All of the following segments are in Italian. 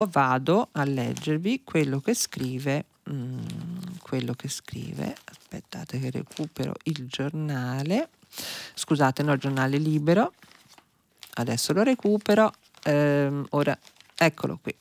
vado a leggervi quello che scrive, aspettate che recupero il giornale, scusate, no, il giornale Libero, adesso lo recupero, ora eccolo qui.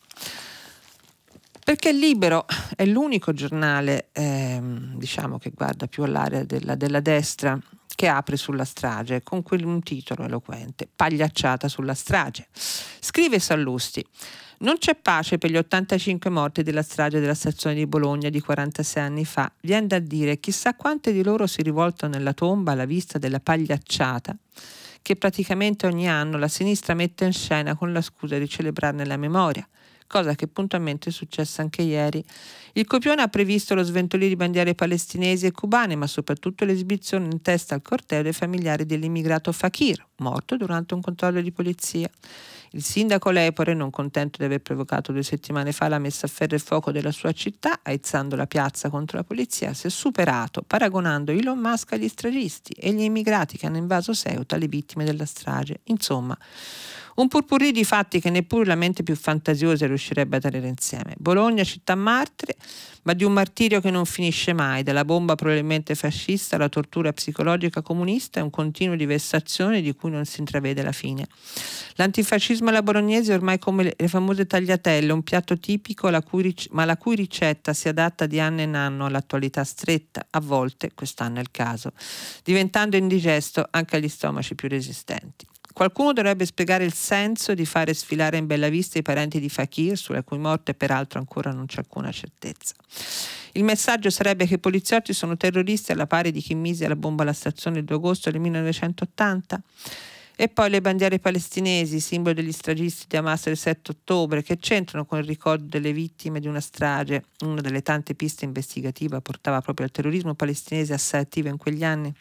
Perché Libero è l'unico giornale, diciamo, che guarda più all'area della destra, che apre sulla strage con un titolo eloquente: Pagliacciata sulla strage. Scrive Sallusti: non c'è pace per gli 85 morti della strage della stazione di Bologna di 46 anni fa. Viene da dire, chissà quante di loro si rivoltano nella tomba alla vista della pagliacciata che praticamente ogni anno la sinistra mette in scena con la scusa di celebrarne la memoria, cosa che puntualmente è successa anche ieri. Il copione ha previsto lo sventolio di bandiere palestinesi e cubane, ma soprattutto l'esibizione in testa al corteo dei familiari dell'immigrato Fakir, morto durante un controllo di polizia. Il sindaco Lepore, non contento di aver provocato 2 settimane fa la messa a ferro e fuoco della sua città, aizzando la piazza contro la polizia, si è superato, paragonando Elon Musk agli stragisti e gli immigrati che hanno invaso Ceuta alle vittime della strage. Insomma, un purpurri di fatti che neppure la mente più fantasiosa riuscirebbe a tenere insieme. Bologna, città martire, ma di un martirio che non finisce mai, dalla bomba probabilmente fascista alla tortura psicologica comunista e un continuo di vessazioni di cui non si intravede la fine. L'antifascismo alla bolognese è ormai come le famose tagliatelle, un piatto tipico ma la cui ricetta si adatta di anno in anno all'attualità stretta, a volte, quest'anno è il caso, diventando indigesto anche agli stomaci più resistenti. Qualcuno dovrebbe spiegare il senso di fare sfilare in bella vista i parenti di Fakir, sulla cui morte peraltro ancora non c'è alcuna certezza. Il messaggio sarebbe che i poliziotti sono terroristi alla pari di chi mise la bomba alla stazione il 2 agosto del 1980? E poi le bandiere palestinesi, simbolo degli stragisti di Hamas del 7 ottobre, che c'entrano con il ricordo delle vittime di una strage. Una delle tante piste investigative portava proprio al terrorismo palestinese assai attivo in quegli anni.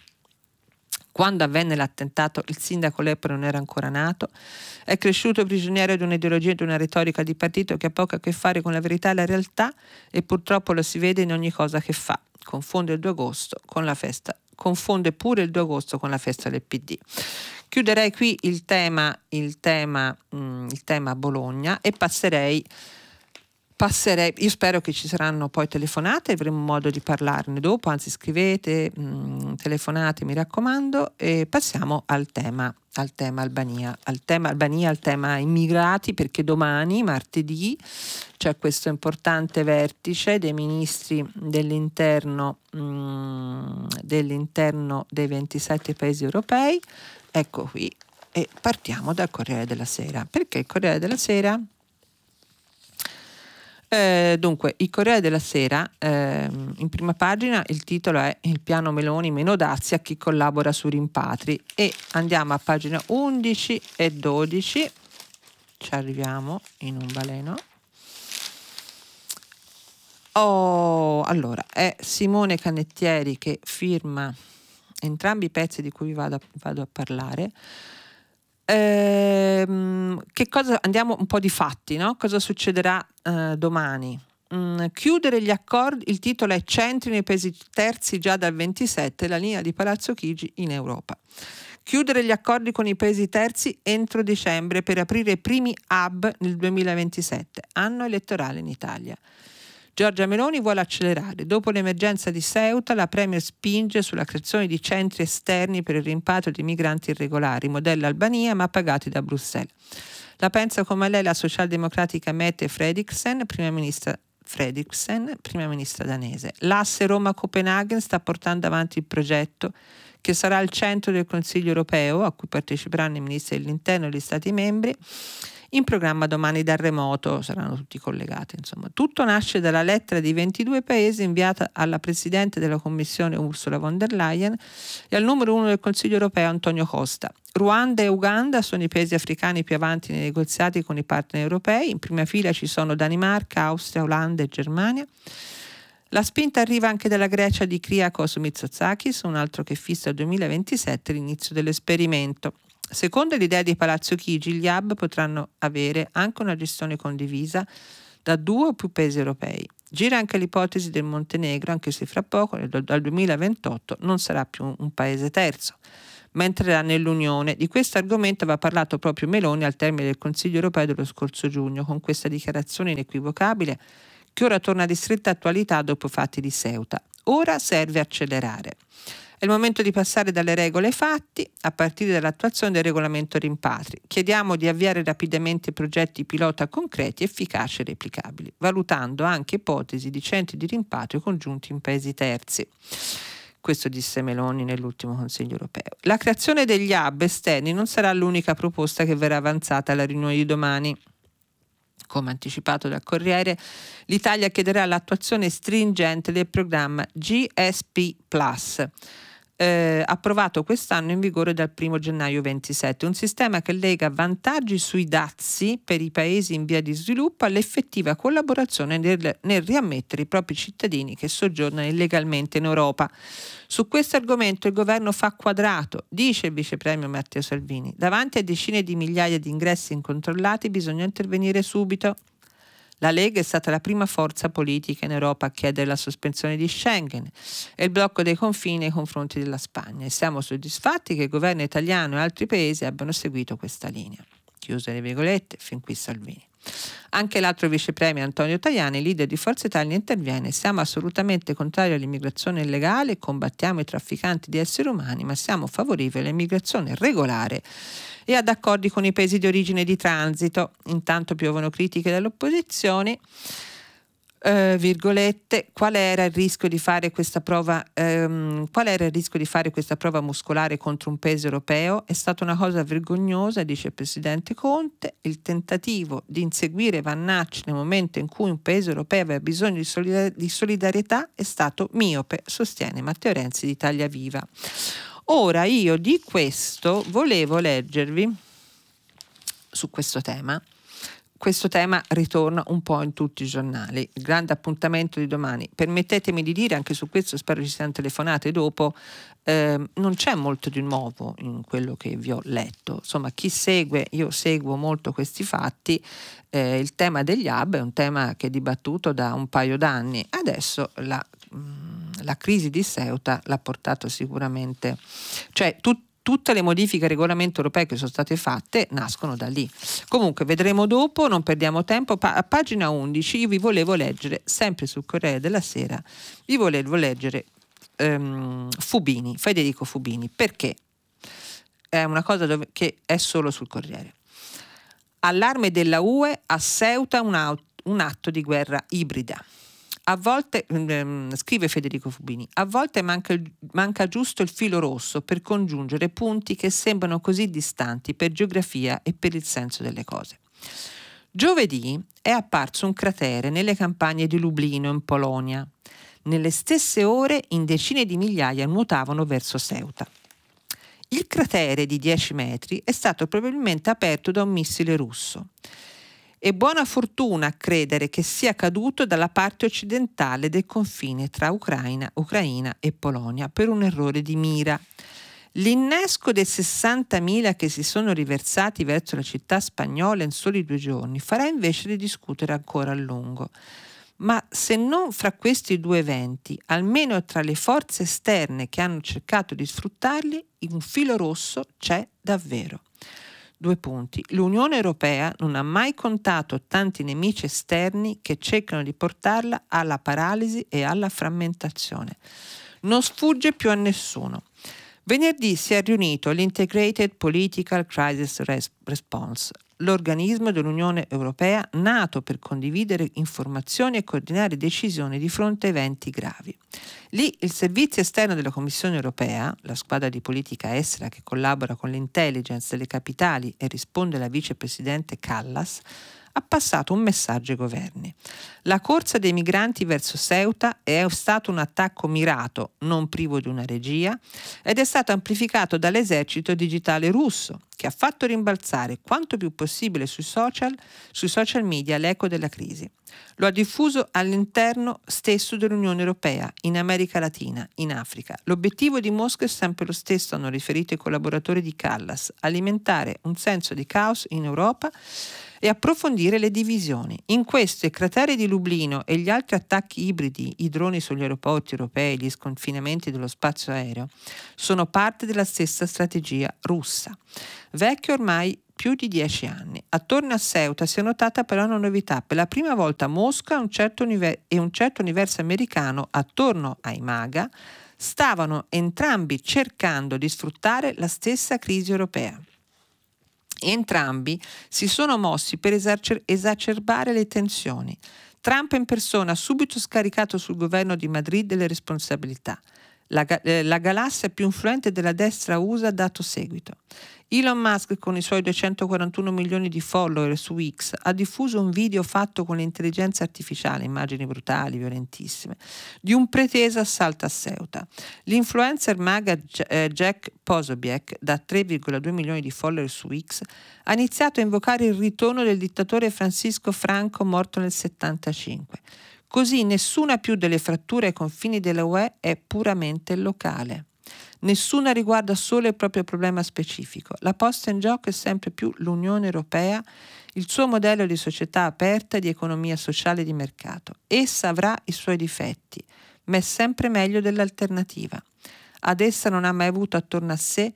Quando avvenne l'attentato, il sindaco Lepore non era ancora nato. È cresciuto prigioniero di un'ideologia e di una retorica di partito che ha poco a che fare con la verità e la realtà, e purtroppo lo si vede in ogni cosa che fa. Confonde il 2 agosto con la festa. Confonde pure il 2 agosto con la festa del PD. Chiuderei qui il tema Bologna e passerei, io spero che ci saranno poi telefonate, avremo modo di parlarne dopo, anzi scrivete, telefonate, mi raccomando, e passiamo al tema Albania, al tema immigrati, perché domani, martedì, c'è questo importante vertice dei ministri dell'interno dei 27 paesi europei. Ecco qui, e partiamo dal Corriere della Sera. Perché il Corriere della Sera? Dunque, il Corriere della Sera, in prima pagina il titolo è Il piano Meloni, meno dazi a chi collabora sui rimpatri, e andiamo a pagina 11 e 12, ci arriviamo in un baleno. Allora, è Simone Canettieri che firma entrambi i pezzi di cui vado a parlare. Che cosa, andiamo un po' di fatti, no? Cosa succederà domani? Chiudere gli accordi, il titolo è Centri nei paesi terzi già dal 27, la linea di Palazzo Chigi in Europa. Chiudere gli accordi con i paesi terzi entro dicembre per aprire i primi hub nel 2027, anno elettorale in Italia. Giorgia Meloni vuole accelerare. Dopo l'emergenza di Ceuta, la Premier spinge sulla creazione di centri esterni per il rimpatrio di migranti irregolari, modello Albania, ma pagati da Bruxelles. La pensa come lei la socialdemocratica Mette Frederiksen, prima ministra danese. L'asse Roma-Copenaghen sta portando avanti il progetto che sarà al centro del Consiglio europeo, a cui parteciperanno i ministri dell'interno e gli Stati membri, in programma domani dal remoto, saranno tutti collegati. Insomma, tutto nasce dalla lettera di 22 paesi inviata alla Presidente della Commissione Ursula von der Leyen e al numero 1 del Consiglio europeo Antonio Costa. Ruanda e Uganda sono i paesi africani più avanti nei negoziati con i partner europei. In prima fila ci sono Danimarca, Austria, Olanda e Germania. La spinta arriva anche dalla Grecia di Kyriakos Mitsotakis, un altro che fissa il 2027 l'inizio dell'esperimento. Secondo l'idea di Palazzo Chigi, gli hub potranno avere anche una gestione condivisa da 2 o più paesi europei. Gira anche l'ipotesi del Montenegro, anche se fra poco, dal 2028, non sarà più un paese terzo. mentre nell'Unione. Di questo argomento aveva parlato proprio Meloni al termine del Consiglio europeo dello scorso giugno, con questa dichiarazione inequivocabile che ora torna di stretta attualità dopo i fatti di Ceuta. Ora serve accelerare. È il momento di passare dalle regole ai fatti, a partire dall'attuazione del regolamento rimpatri. Chiediamo di avviare rapidamente progetti pilota concreti, efficaci e replicabili, valutando anche ipotesi di centri di rimpatrio congiunti in paesi terzi. Questo disse Meloni nell'ultimo Consiglio europeo. La creazione degli hub esterni non sarà l'unica proposta che verrà avanzata alla riunione di domani. Come anticipato dal Corriere, l'Italia chiederà l'attuazione stringente del programma GSP+, approvato quest'anno in vigore dal 1 gennaio 27, un sistema che lega vantaggi sui dazi per i paesi in via di sviluppo all'effettiva collaborazione nel riammettere i propri cittadini che soggiornano illegalmente in Europa. Su questo argomento il governo fa quadrato, dice il vice premier Matteo Salvini. Davanti a decine di migliaia di ingressi incontrollati bisogna intervenire subito. La Lega è stata la prima forza politica in Europa a chiedere la sospensione di Schengen e il blocco dei confini nei confronti della Spagna e siamo soddisfatti che il governo italiano e altri paesi abbiano seguito questa linea. Chiuse le virgolette, fin qui Salvini. Anche l'altro vice premier Antonio Tajani, leader di Forza Italia, interviene: siamo assolutamente contrari all'immigrazione illegale, combattiamo i trafficanti di esseri umani, ma siamo favorevoli all'immigrazione regolare e ad accordi con i paesi di origine e di transito. Intanto piovono critiche dalle opposizioni. Virgolette, qual era il rischio di fare questa prova muscolare contro un paese europeo? È stata una cosa vergognosa, dice il presidente Conte. Il tentativo di inseguire Vannacci nel momento in cui un paese europeo aveva bisogno di solidarietà è stato miope, sostiene Matteo Renzi di Italia Viva. Ora io di questo volevo leggervi su questo tema. Questo tema ritorna un po' in tutti i giornali, il grande appuntamento di domani. Permettetemi di dire, anche su questo spero ci siano telefonate dopo, non c'è molto di nuovo in quello che vi ho letto. Insomma, chi segue, io seguo molto questi fatti, il tema degli hub è un tema che è dibattuto da un paio d'anni. Adesso la crisi di Ceuta l'ha portato sicuramente, cioè tutte le modifiche al regolamento europeo che sono state fatte nascono da lì. Comunque vedremo dopo, non perdiamo tempo. A pagina 11 io vi volevo leggere, sempre sul Corriere della Sera, vi volevo leggere Federico Fubini, perché è una cosa che è solo sul Corriere. Allarme della UE, a Ceuta un atto di guerra ibrida. A volte, scrive Federico Fubini, a volte manca giusto il filo rosso per congiungere punti che sembrano così distanti per geografia e per il senso delle cose. Giovedì è apparso un cratere nelle campagne di Lublino, in Polonia. Nelle stesse ore in decine di migliaia nuotavano verso Ceuta. Il cratere di 10 metri è stato probabilmente aperto da un missile russo. È buona fortuna a credere che sia caduto dalla parte occidentale del confine tra Ucraina e Polonia per un errore di mira. L'innesco dei 60.000 che si sono riversati verso la città spagnola in soli 2 giorni farà invece di discutere ancora a lungo. Ma se non fra questi 2 eventi, almeno tra le forze esterne che hanno cercato di sfruttarli, un filo rosso c'è davvero. 2 punti. L'Unione Europea non ha mai contato tanti nemici esterni che cercano di portarla alla paralisi e alla frammentazione. Non sfugge più a nessuno. Venerdì si è riunito l'Integrated Political Crisis Response, l'organismo dell'Unione Europea nato per condividere informazioni e coordinare decisioni di fronte a eventi gravi. Lì il servizio esterno della Commissione Europea, la squadra di politica estera che collabora con l'intelligence delle capitali e risponde alla vicepresidente Kallas, ha passato un messaggio ai governi. La corsa dei migranti verso Ceuta è stato un attacco mirato, non privo di una regia, ed è stato amplificato dall'esercito digitale russo, che ha fatto rimbalzare quanto più possibile sui social media l'eco della crisi. Lo ha diffuso all'interno stesso dell'Unione Europea, in America Latina, in Africa. L'obiettivo di Mosca è sempre lo stesso, hanno riferito i collaboratori di Kallas: alimentare un senso di caos in Europa e approfondire le divisioni. In questo i crateri di Lublino e gli altri attacchi ibridi, i droni sugli aeroporti europei, gli sconfinamenti dello spazio aereo, sono parte della stessa strategia russa, vecchia ormai più di 10 anni. Attorno a Ceuta si è notata però una novità. Per la prima volta Mosca e un certo universo americano attorno ai MAGA stavano entrambi cercando di sfruttare la stessa crisi europea. Entrambi si sono mossi per esacerbare le tensioni. Trump in persona ha subito scaricato sul governo di Madrid le responsabilità. La galassia più influente della destra USA ha dato seguito. Elon Musk, con i suoi 241 milioni di follower su X, ha diffuso un video fatto con l'intelligenza artificiale, immagini brutali, violentissime, di un preteso assalto a Ceuta. L'influencer MAGA Jack Posobiec, da 3,2 milioni di follower su X, ha iniziato a invocare il ritorno del dittatore Francisco Franco, morto nel 1975. Così nessuna più delle fratture ai confini della UE è puramente locale. Nessuna riguarda solo il proprio problema specifico. La posta in gioco è sempre più l'Unione Europea, il suo modello di società aperta e di economia sociale di mercato. Essa avrà i suoi difetti, ma è sempre meglio dell'alternativa. Ed essa non ha mai avuto attorno a sé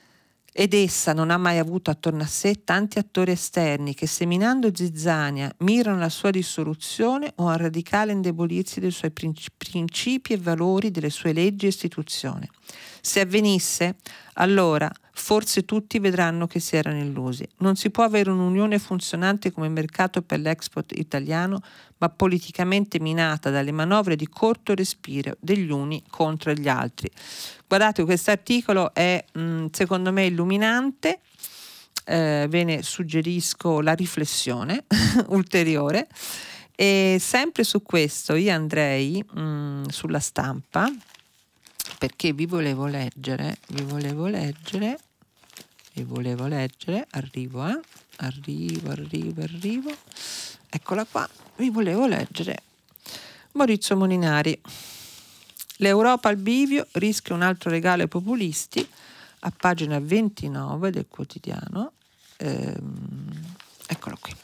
tanti attori esterni che, seminando zizzania, mirano alla sua dissoluzione o al radicale indebolirsi dei suoi principi e valori, delle sue leggi e istituzioni. Se avvenisse, allora forse tutti vedranno che si erano illusi. Non si può avere un'unione funzionante come mercato per l'export italiano, ma politicamente minata dalle manovre di corto respiro degli uni contro gli altri. Guardate, questo articolo è secondo me illuminante, ve ne suggerisco la riflessione ulteriore, e sempre su questo io andrei sulla Stampa, perché vi volevo leggere, arrivo, eccola qua, vi volevo leggere Maurizio Molinari. L'Europa al bivio, rischia un altro regalo ai populisti, a pagina 29 del quotidiano, eccolo qui.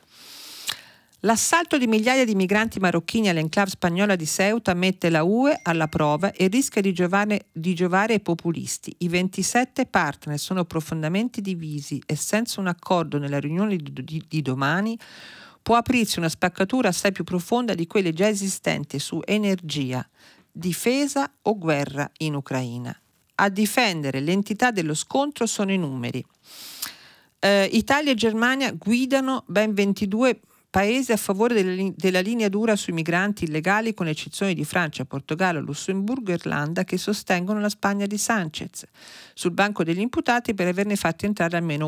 L'assalto di migliaia di migranti marocchini all'enclave spagnola di Ceuta mette la UE alla prova e rischia di giovare ai populisti. I 27 partner sono profondamente divisi e senza un accordo nella riunione di domani può aprirsi una spaccatura assai più profonda di quelle già esistenti su energia, difesa o guerra in Ucraina. A difendere l'entità dello scontro sono i numeri. Italia e Germania guidano ben 22 paesi a favore della linea dura sui migranti illegali, con eccezione di Francia, Portogallo, Lussemburgo e Irlanda, che sostengono la Spagna di Sánchez sul banco degli imputati per averne fatti entrare almeno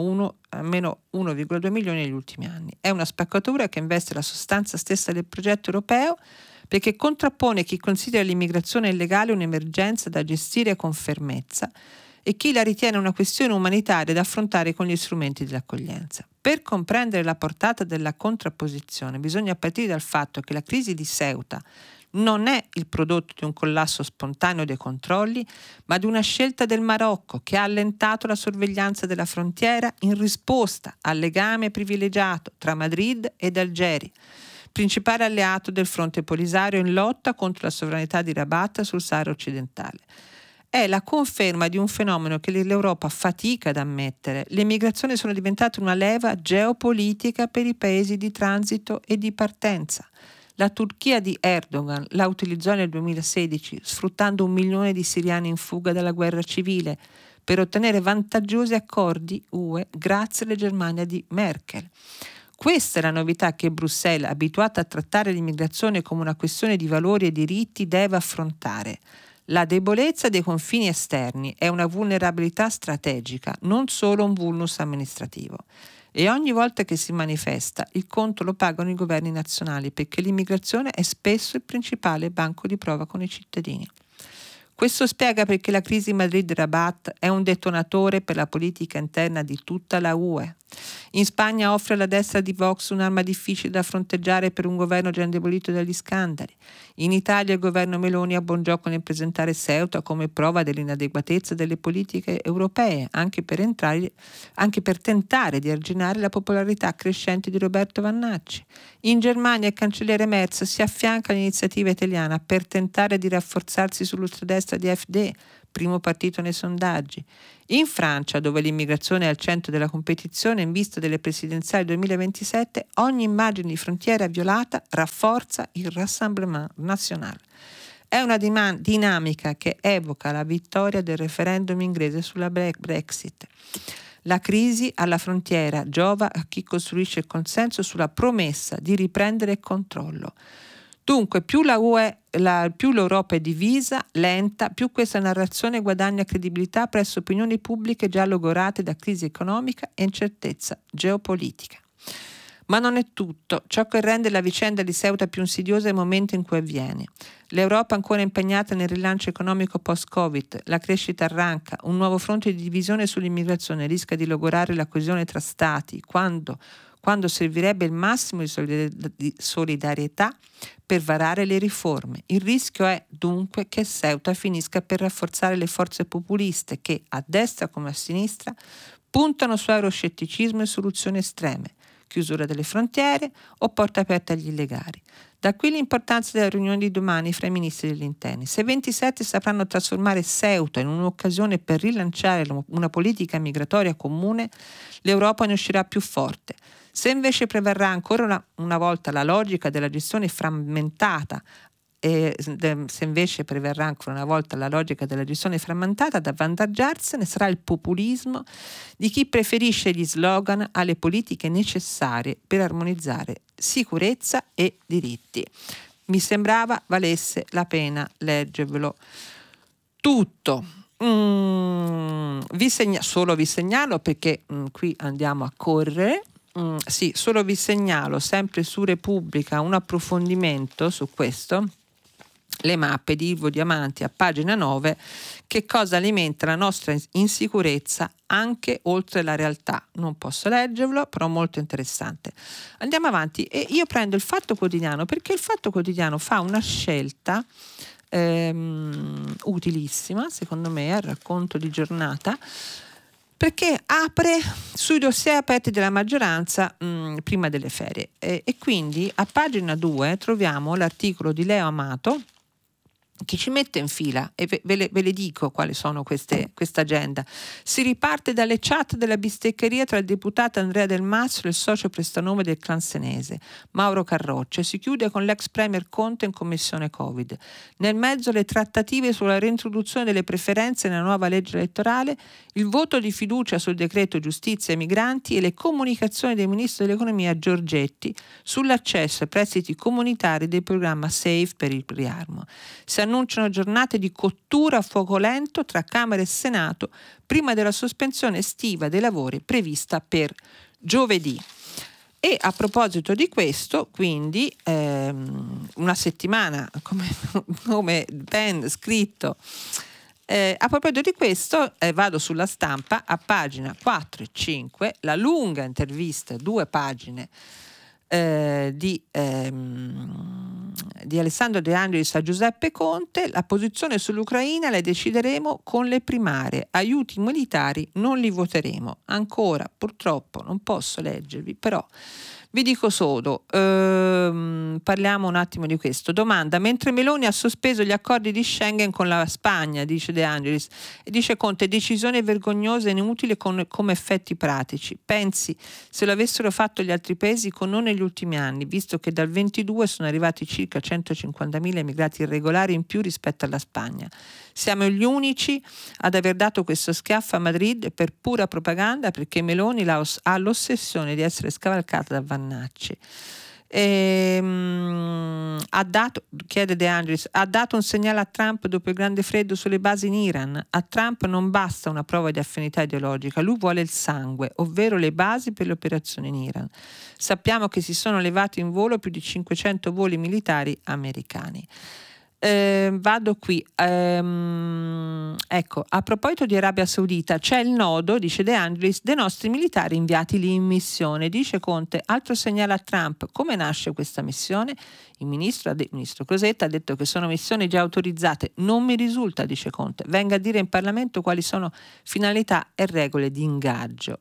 1,2 milioni negli ultimi anni. È una spaccatura che investe la sostanza stessa del progetto europeo, perché contrappone chi considera l'immigrazione illegale un'emergenza da gestire con fermezza e chi la ritiene una questione umanitaria da affrontare con gli strumenti dell'accoglienza. Per comprendere la portata della contrapposizione bisogna partire dal fatto che la crisi di Ceuta non è il prodotto di un collasso spontaneo dei controlli, ma di una scelta del Marocco che ha allentato la sorveglianza della frontiera in risposta al legame privilegiato tra Madrid ed Algeri, principale alleato del fronte Polisario in lotta contro la sovranità di Rabat sul Sahara occidentale. È la conferma di un fenomeno che l'Europa fatica ad ammettere. Le migrazioni sono diventate una leva geopolitica per i paesi di transito e di partenza. La Turchia di Erdogan la utilizzò nel 2016, sfruttando 1 milione di siriani in fuga dalla guerra civile, per ottenere vantaggiosi accordi UE grazie alla Germania di Merkel. Questa è la novità che Bruxelles, abituata a trattare l'immigrazione come una questione di valori e diritti, deve affrontare. La debolezza dei confini esterni è una vulnerabilità strategica, non solo un vulnus amministrativo. E ogni volta che si manifesta, il conto lo pagano i governi nazionali, perché l'immigrazione è spesso il principale banco di prova con i cittadini. Questo spiega perché la crisi Madrid-Rabat è un detonatore per la politica interna di tutta la UE. In Spagna offre alla destra di Vox un'arma difficile da fronteggiare per un governo già indebolito dagli scandali. In Italia il governo Meloni ha buon gioco nel presentare Ceuta come prova dell'inadeguatezza delle politiche europee, anche per tentare di arginare la popolarità crescente di Roberto Vannacci. In Germania il cancelliere Merz si affianca all'iniziativa italiana per tentare di rafforzarsi sull'ultradestra di AfD, primo partito nei sondaggi. In Francia, dove l'immigrazione è al centro della competizione in vista delle presidenziali 2027, ogni immagine di frontiera violata rafforza il Rassemblement National. È una dinamica che evoca la vittoria del referendum inglese sulla Brexit. La crisi alla frontiera giova a chi costruisce il consenso sulla promessa di riprendere il controllo. Dunque, più l'Europa è divisa, lenta, più questa narrazione guadagna credibilità presso opinioni pubbliche già logorate da crisi economica e incertezza geopolitica. Ma non è tutto. Ciò che rende la vicenda di Ceuta più insidiosa è il momento in cui avviene. L'Europa è ancora impegnata nel rilancio economico post-Covid, la crescita arranca, un nuovo fronte di divisione sull'immigrazione rischia di logorare la coesione tra stati, quando servirebbe il massimo di solidarietà per varare le riforme. Il rischio è dunque che Ceuta finisca per rafforzare le forze populiste che, a destra come a sinistra, puntano su euroscetticismo e soluzioni estreme, chiusura delle frontiere o porte aperte agli illegali. Da qui l'importanza della riunione di domani fra i ministri degli interni. Se 27 sapranno trasformare Ceuta in un'occasione per rilanciare una politica migratoria comune, l'Europa ne uscirà più forte. Se invece prevarrà ancora una volta la logica della gestione frammentata ad avvantaggiarsene sarà il populismo di chi preferisce gli slogan alle politiche necessarie per armonizzare sicurezza e diritti. Mi sembrava valesse la pena leggervelo tutto. Vi segnalo perché qui andiamo a correre. Solo vi segnalo sempre su Repubblica un approfondimento su questo, le mappe di Ilvo Diamanti a pagina 9, che cosa alimenta la nostra insicurezza anche oltre la realtà. Non posso leggervelo, però molto interessante. Andiamo avanti e io prendo il Fatto Quotidiano perché il Fatto Quotidiano fa una scelta utilissima, secondo me, al racconto di giornata, perché apre sui dossier aperti della maggioranza prima delle ferie e quindi a pagina 2 troviamo l'articolo di Leo Amato che ci mette in fila e ve le dico quali sono questa agenda. Si riparte dalle chat della bisteccheria tra il deputato Andrea Del Mastro e il socio prestanome del clan senese Mauro Carroccia e si chiude con l'ex premier Conte in commissione Covid. Nel mezzo le trattative sulla reintroduzione delle preferenze nella nuova legge elettorale, il voto di fiducia sul decreto giustizia e migranti e le comunicazioni del ministro dell'economia Giorgetti sull'accesso ai prestiti comunitari del programma SAFE per il riarmo. Si annunciano giornate di cottura a fuoco lento tra Camera e Senato prima della sospensione estiva dei lavori prevista per giovedì. E a proposito di questo, quindi una settimana, come ben scritto, a proposito di questo vado sulla Stampa a pagina 4 e 5, la lunga intervista, 2 pagine, di Alessandro De Angelis a Giuseppe Conte. La posizione sull'Ucraina la decideremo con le primarie, aiuti militari non li voteremo. Ancora purtroppo non posso leggervi, però vi dico solo, parliamo un attimo di questo. Domanda: mentre Meloni ha sospeso gli accordi di Schengen con la Spagna, dice De Angelis, e dice Conte, decisione vergognosa e inutile come effetti pratici. Pensi se lo avessero fatto gli altri paesi con noi negli ultimi anni, visto che dal 22 sono arrivati circa 150.000 immigrati irregolari in più rispetto alla Spagna. Siamo gli unici ad aver dato questo schiaffo a Madrid per pura propaganda, perché Meloni ha l'ossessione di essere scavalcata da Vannacci. Chiede De Angelis, ha dato un segnale a Trump dopo il grande freddo sulle basi in Iran. A Trump non basta una prova di affinità ideologica, lui vuole il sangue, ovvero le basi per le operazioni in Iran. Sappiamo che si sono levati in volo più di 500 voli militari americani. Vado qui. Ecco, a proposito di Arabia Saudita, c'è il nodo, dice De Angelis, dei nostri militari inviati lì in missione. Dice Conte, altro segnale a Trump. Come nasce questa missione? Il ministro Crosetta ha detto che sono missioni già autorizzate. Non mi risulta, dice Conte. Venga a dire in Parlamento quali sono finalità e regole di ingaggio.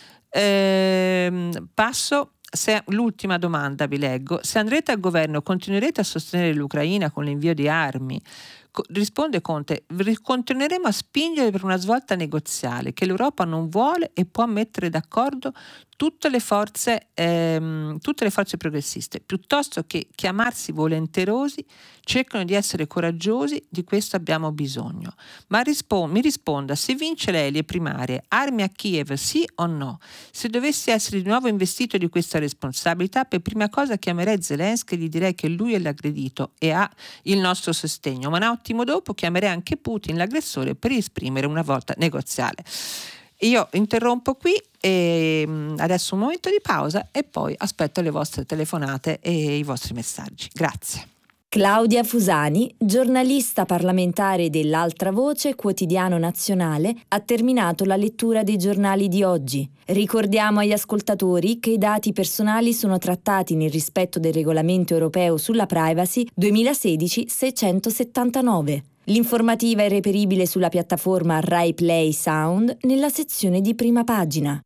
Passo. L'ultima domanda vi leggo: se andrete al governo continuerete a sostenere l'Ucraina con l'invio di armi? Risponde Conte: continueremo a spingere per una svolta negoziale che l'Europa non vuole e può mettere d'accordo tutte le forze progressiste, piuttosto che chiamarsi volenterosi, cercano di essere coraggiosi, di questo abbiamo bisogno. Ma mi risponda, se vince lei le primarie, armi a Kiev sì o no? Se dovessi essere di nuovo investito di questa responsabilità, per prima cosa chiamerei Zelensky e gli direi che lui è l'aggredito e ha il nostro sostegno, ma un attimo dopo chiamerei anche Putin l'aggressore per esprimere una volta negoziale. Io interrompo qui e adesso un momento di pausa e poi aspetto le vostre telefonate e i vostri messaggi. Grazie. Claudia Fusani, giornalista parlamentare dell'Altra Voce quotidiano nazionale, ha terminato la lettura dei giornali di oggi. Ricordiamo agli ascoltatori che i dati personali sono trattati nel rispetto del regolamento europeo sulla privacy 2016-679. L'informativa è reperibile sulla piattaforma Rai Play Sound nella sezione di prima pagina.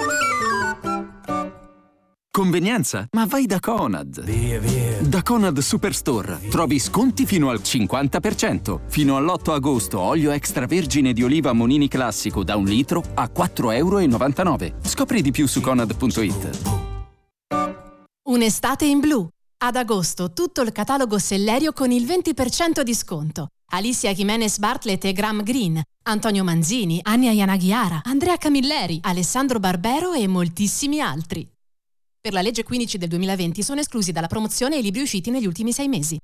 Convenienza? Ma vai da Conad! Via. Da Conad Superstore trovi sconti fino al 50%. Fino all'8 agosto olio extravergine di oliva Monini Classico da 1 litro a €4,99. Scopri di più su Conad.it. Un'estate in blu. Ad agosto tutto il catalogo Sellerio con il 20% di sconto. Alicia Jimenez Bartlett e Graham Greene, Antonio Manzini, Ania Yanaghiara, Andrea Camilleri, Alessandro Barbero e moltissimi altri. Per la legge 15 del 2020 sono esclusi dalla promozione i libri usciti negli ultimi 6 mesi.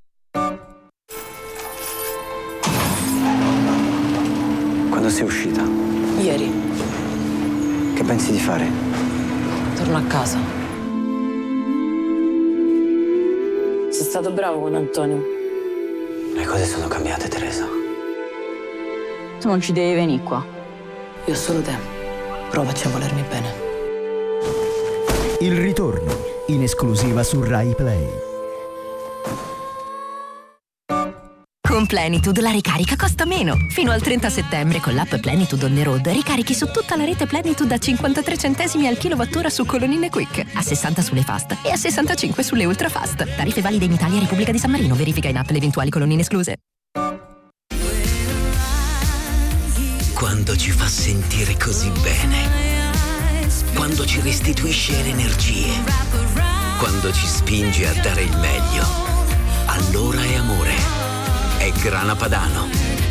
Quando sei uscita? Ieri. Che pensi di fare? Torno a casa. Sei stato bravo con Antonio. Le cose sono cambiate, Teresa. Tu non ci devi venire qua. Io ho solo te. Provaci a volermi bene. Il ritorno, in esclusiva su Rai Play. Con Plenitude la ricarica costa meno. Fino al 30 settembre con l'app Plenitude on the road ricarichi su tutta la rete Plenitude a 53 centesimi al kilowattora su colonnine Quick, a 60 sulle fast e a 65 sulle ultra fast. Tariffe valide in Italia e Repubblica di San Marino. Verifica in app le eventuali colonnine escluse. Quando ci fa sentire così bene. Quando ci restituisce le energie. Quando ci spinge a dare il meglio. Allora è amore. È Grana Padano.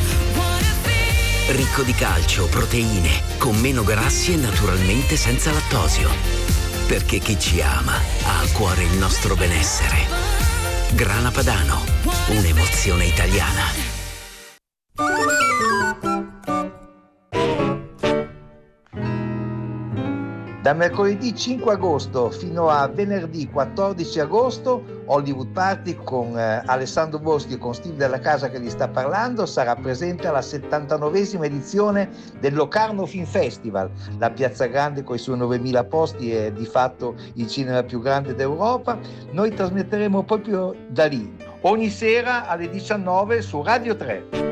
Ricco di calcio, proteine, con meno grassi e naturalmente senza lattosio. Perché chi ci ama ha a cuore il nostro benessere. Grana Padano, un'emozione italiana. Da mercoledì 5 agosto fino a venerdì 14 agosto Hollywood Party con Alessandro Boschi e con Steve Della Casa che gli sta parlando sarà presente alla 79esima edizione del Locarno Film Festival. La Piazza Grande con i suoi 9.000 posti è di fatto il cinema più grande d'Europa. Noi trasmetteremo proprio da lì, ogni sera alle 19 su Radio 3.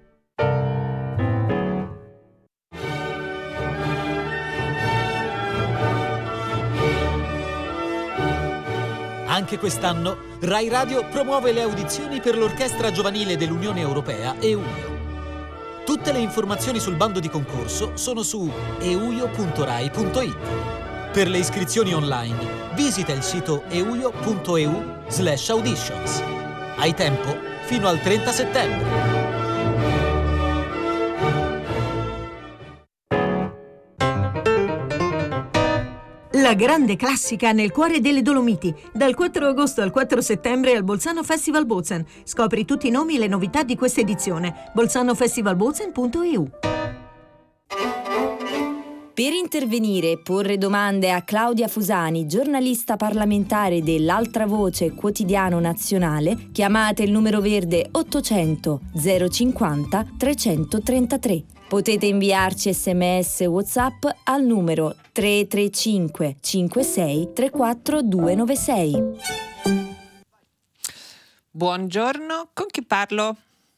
Anche quest'anno Rai Radio promuove le audizioni per l'Orchestra Giovanile dell'Unione Europea EUIO. Tutte le informazioni sul bando di concorso sono su euio.rai.it. Per le iscrizioni online visita il sito euio.eu/auditions. Hai tempo fino al 30 settembre. La grande classica nel cuore delle Dolomiti, dal 4 agosto al 4 settembre al Bolzano Festival Bozen. Scopri tutti i nomi e le novità di questa edizione. bolzanofestivalbozen.eu. Per intervenire e porre domande a Claudia Fusani, giornalista parlamentare dell'Altra Voce Quotidiano Nazionale, chiamate il numero verde 800 050 333. Potete inviarci SMS WhatsApp al numero 335 56 34 296. Buongiorno, con chi parlo?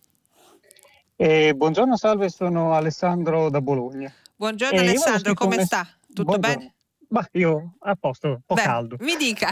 Buongiorno, salve, sono Alessandro da Bologna. Buongiorno Alessandro, come sta? Tutto bene? Ma io a posto, un po' caldo. Mi dica.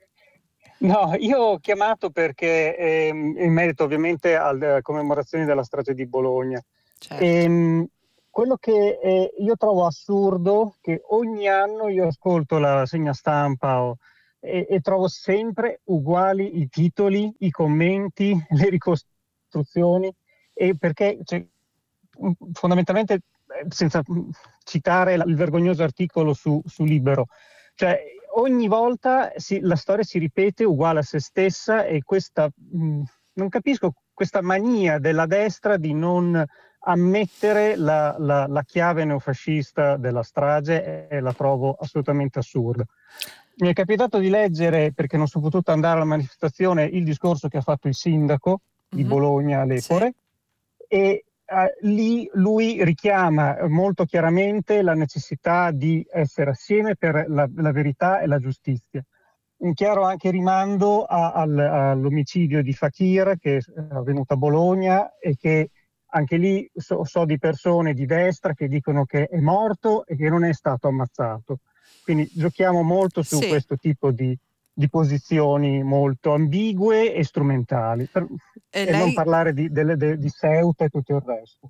No, io ho chiamato perché in merito ovviamente alle commemorazioni della strage di Bologna. Certo. Quello che io trovo assurdo che ogni anno io ascolto la rassegna stampa e trovo sempre uguali i titoli, i commenti, le ricostruzioni, e perché fondamentalmente, senza citare il vergognoso articolo su Libero, cioè ogni volta la storia si ripete uguale a se stessa, e questa non capisco questa mania della destra di non ammettere la chiave neofascista della strage, e la trovo assolutamente assurda. Mi è capitato di leggere, perché non sono potuto andare alla manifestazione, il discorso che ha fatto il sindaco di Bologna all'Epore, e lì lui richiama molto chiaramente la necessità di essere assieme per la verità e la giustizia. Un chiaro anche rimando all'omicidio di Fakir, che è avvenuto a Bologna, e che anche lì so di persone di destra che dicono che è morto e che non è stato ammazzato. Quindi giochiamo molto su questo tipo di posizioni molto ambigue e strumentali, e non parlare di Ceuta e tutto il resto.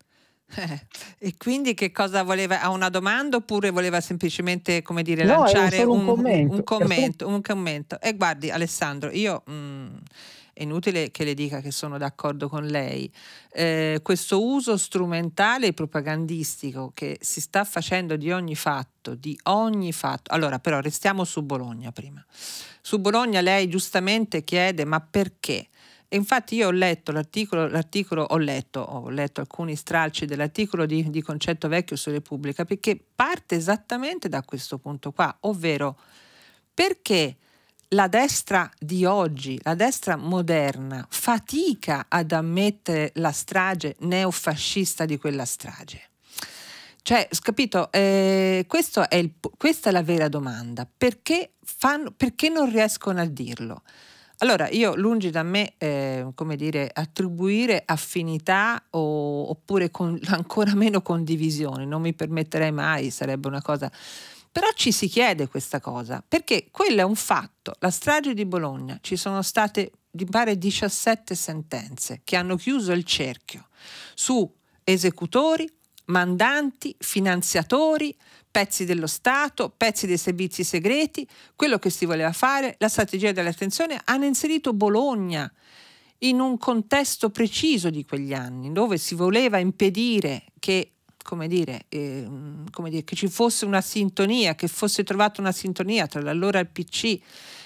E quindi che cosa voleva? Ha una domanda oppure voleva semplicemente, come dire, no, lanciare un commento. Un commento. E guardi Alessandro, io è inutile che le dica che sono d'accordo con lei. Questo uso strumentale e propagandistico che si sta facendo di ogni fatto. Allora, però restiamo su Bologna prima. Su Bologna lei giustamente chiede: ma perché? E infatti io ho letto ho letto alcuni stralci dell'articolo di Concetto Vecchio su Repubblica, perché parte esattamente da questo punto qua, ovvero perché la destra di oggi, la destra moderna, fatica ad ammettere la strage neofascista di quella strage. Cioè, capito? Questa è la vera domanda. Perché non riescono a dirlo? Allora, io lungi da me, attribuire affinità oppure ancora meno condivisioni, non mi permetterei mai, sarebbe una cosa. Però ci si chiede questa cosa, perché quello è un fatto. La strage di Bologna, ci sono state, mi pare, 17 sentenze che hanno chiuso il cerchio su esecutori, mandanti, finanziatori, pezzi dello Stato, pezzi dei servizi segreti. Quello che si voleva fare, la strategia dell'attenzione, hanno inserito Bologna in un contesto preciso di quegli anni, dove si voleva impedire che che ci fosse una sintonia, che fosse trovata una sintonia tra l'allora il PC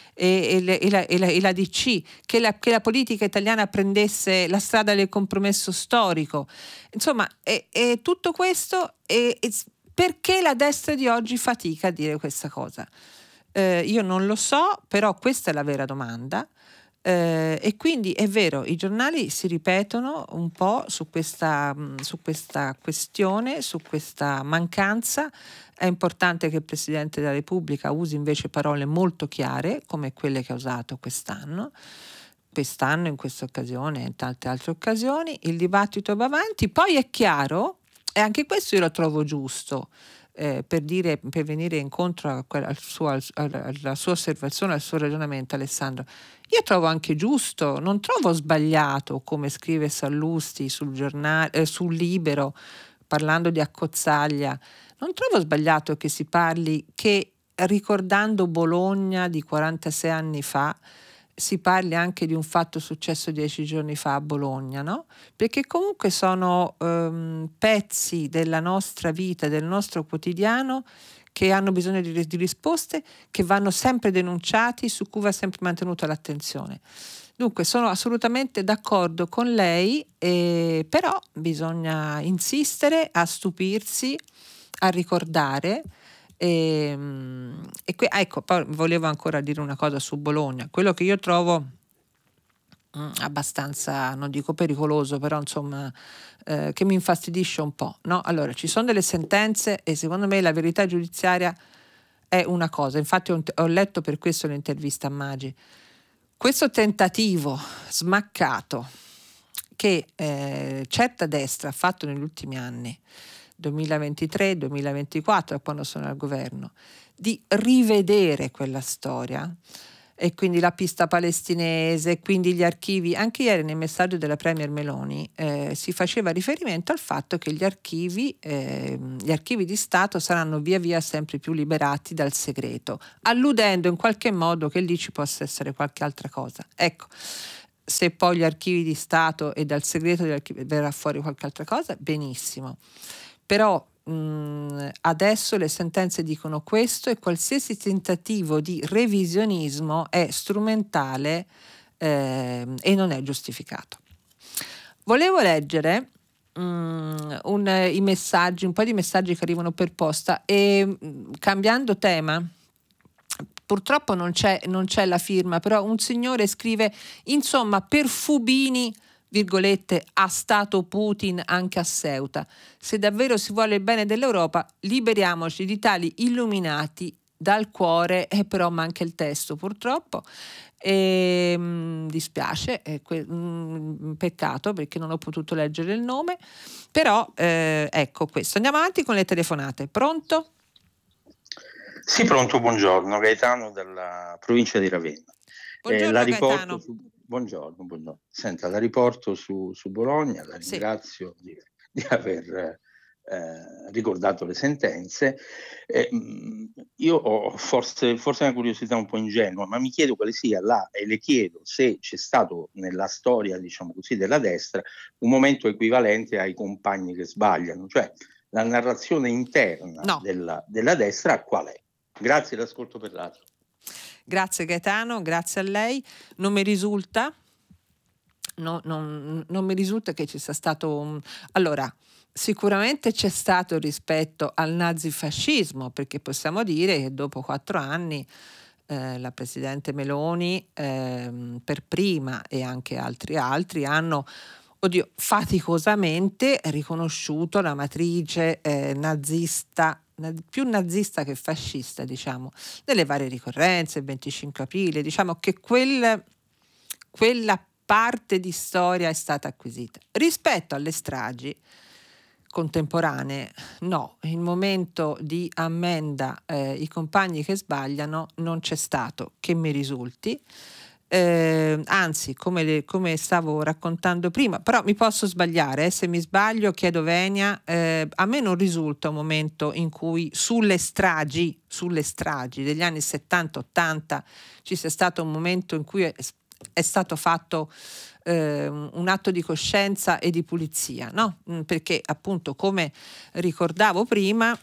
e la DC, che la politica italiana prendesse la strada del compromesso storico. Insomma, e tutto questo, perché la destra di oggi fatica a dire questa cosa? Io non lo so, però questa è la vera domanda. E quindi è vero, i giornali si ripetono un po' su questa questione, su questa mancanza. È importante che il Presidente della Repubblica usi invece parole molto chiare, come quelle che ha usato quest'anno, in questa occasione e in tante altre occasioni. Il dibattito va avanti. Poi è chiaro, e anche questo io lo trovo giusto, per venire incontro alla sua osservazione, al suo ragionamento, Alessandro. Io trovo anche giusto, non trovo sbagliato, come scrive Sallusti sul Libero, parlando di Accozzaglia, non trovo sbagliato che si parli, che ricordando Bologna di 46 anni fa, si parli anche di un fatto successo 10 giorni fa a Bologna, no? Perché comunque sono pezzi della nostra vita, del nostro quotidiano, che hanno bisogno di risposte, che vanno sempre denunciati, su cui va sempre mantenuta l'attenzione. Dunque sono assolutamente d'accordo con lei, però bisogna insistere a stupirsi a ricordare. Ecco, poi volevo ancora dire una cosa su Bologna. Quello che io trovo abbastanza, non dico pericoloso, però insomma che mi infastidisce un po', no? Allora, ci sono delle sentenze e secondo me la verità giudiziaria è una cosa. Infatti ho letto per questo l'intervista a Maggi. Questo tentativo smaccato che certa destra ha fatto negli ultimi anni, 2023-2024, quando sono al governo, di rivedere quella storia, e quindi la pista palestinese, quindi gli archivi. Anche ieri nel messaggio della Premier Meloni si faceva riferimento al fatto che gli archivi di Stato saranno via via sempre più liberati dal segreto, alludendo in qualche modo che lì ci possa essere qualche altra cosa. Ecco, se poi gli archivi di Stato e dal segreto degli archivi verrà fuori qualche altra cosa, benissimo. Però adesso le sentenze dicono questo, e qualsiasi tentativo di revisionismo è strumentale e non è giustificato. Volevo leggere un po' di messaggi che arrivano per posta, e cambiando tema, purtroppo non c'è la firma, però un signore scrive: insomma, per Fubini, virgolette, ha stato Putin anche a Ceuta. Se davvero si vuole il bene dell'Europa, liberiamoci di tali illuminati dal cuore. Però manca il testo, purtroppo, e dispiace, peccato, perché non ho potuto leggere il nome, però ecco questo. Andiamo avanti con le telefonate. Pronto? Sì, pronto, buongiorno, Gaetano della provincia di Ravenna. Buongiorno Gaetano. Buongiorno. Senta, la riporto su Bologna, la ringrazio di aver ricordato le sentenze. Io ho forse una curiosità un po' ingenua, ma mi chiedo quale sia e le chiedo se c'è stato nella storia, diciamo così, della destra un momento equivalente ai compagni che sbagliano, cioè la narrazione interna della destra qual è? Grazie, l'ascolto per radio. Grazie Gaetano, grazie a lei. Non mi risulta che ci sia stato allora, sicuramente c'è stato rispetto al nazifascismo, perché possiamo dire che dopo 4 anni la Presidente Meloni per prima, e anche altri hanno faticosamente riconosciuto la matrice nazista, più nazista che fascista, diciamo, nelle varie ricorrenze, il 25 aprile, diciamo che quella parte di storia è stata acquisita. Rispetto alle stragi contemporanee, no, il momento di ammenda i compagni che sbagliano non c'è stato, che mi risulti. Anzi, come stavo raccontando prima, però mi posso sbagliare, se mi sbaglio chiedo venia, a me non risulta un momento in cui sulle stragi degli anni 70-80 ci sia stato un momento in cui è stato fatto un atto di coscienza e di pulizia, no? Perché appunto, come ricordavo prima,